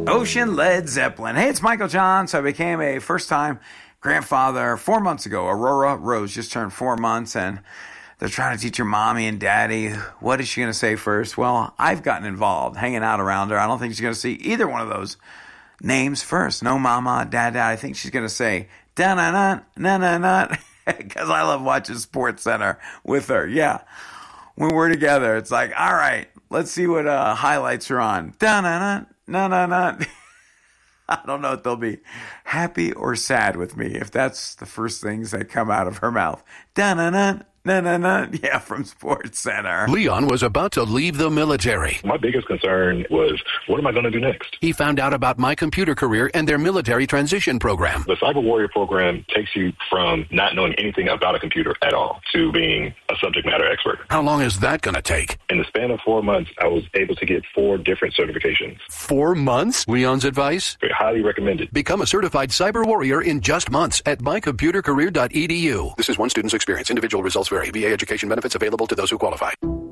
Ocean Led Zeppelin. Hey, it's Michael John. So I became a first-time grandfather 4 months ago. Aurora Rose just turned 4 months, and they're trying to teach her mommy and daddy. What is she going to say first? Well, I've gotten involved, hanging out around her. I don't think she's going to see either one of those names first. No mama, dad. I think she's going to say, da-na-na, na-na-na, because I love watching Sports Center with her. Yeah. When we're together, it's like, all right, let's see what highlights are on. Da-na-na, na-na-na. I don't know if they'll be happy or sad with me if that's the first things that come out of her mouth. Da-na-na. No. Yeah, from Sports Center. Leon was about to leave the military. My biggest concern was, what am I going to do next? He found out about My Computer Career and their military transition program. The Cyber Warrior program takes you from not knowing anything about a computer at all to being a subject matter expert. How long is that going to take? In the span of 4 months, I was able to get 4 different certifications. 4 months? Leon's advice? Highly recommended. Become a certified cyber warrior in just months at mycomputercareer.edu. This is one student's experience. Individual results vary. VA education benefits available to those who qualify.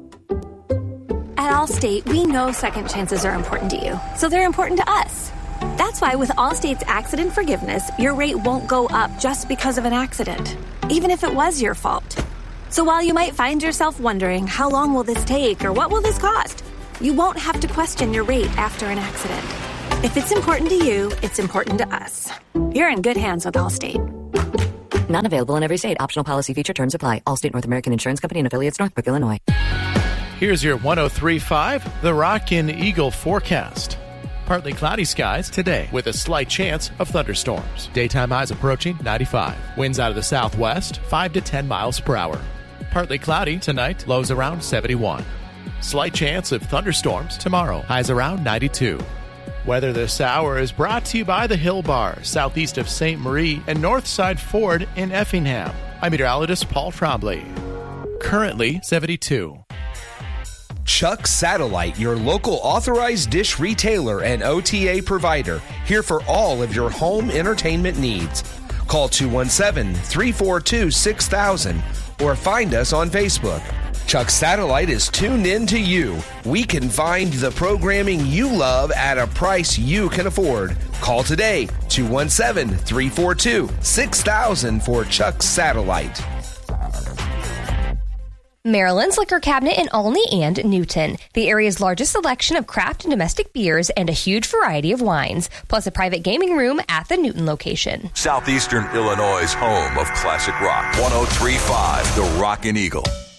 At Allstate, we know second chances are important to you, so they're important to us. That's why with Allstate's accident forgiveness, your rate won't go up just because of an accident, even if it was your fault. So while you might find yourself wondering, how long will this take or what will this cost? You won't have to question your rate after an accident. If it's important to you, it's important to us. You're in good hands with Allstate. Not available in every state. Optional policy feature terms apply. Allstate North American Insurance Company and affiliates, Northbrook, Illinois. Here's your 103.5 The Rockin' Eagle forecast. Partly cloudy skies today with a slight chance of thunderstorms. Daytime highs approaching 95. Winds out of the southwest 5 to 10 miles per hour. Partly cloudy tonight, lows around 71. Slight chance of thunderstorms tomorrow, highs around 92. Weather this hour is brought to you by the Hill Bar, southeast of St. Marie and Northside Ford in Effingham. I'm meteorologist Paul Trombley. Currently 72. Chuck Satellite, your local authorized dish retailer and OTA provider, here for all of your home entertainment needs. Call 217-342-6000 or find us on Facebook. Chuck Satellite is tuned in to you. We can find the programming you love at a price you can afford. Call today, 217-342-6000 for Chuck Satellite. Maryland's Liquor Cabinet in Olney and Newton. The area's largest selection of craft and domestic beers and a huge variety of wines, plus a private gaming room at the Newton location. Southeastern Illinois' home of classic rock. 103.5 The Rockin' Eagle.